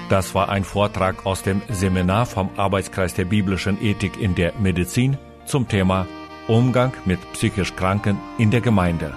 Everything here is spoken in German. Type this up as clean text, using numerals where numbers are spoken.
Das war ein Vortrag aus dem Seminar vom Arbeitskreis der biblischen Ethik in der Medizin zum Thema Umgang mit psychisch Kranken in der Gemeinde.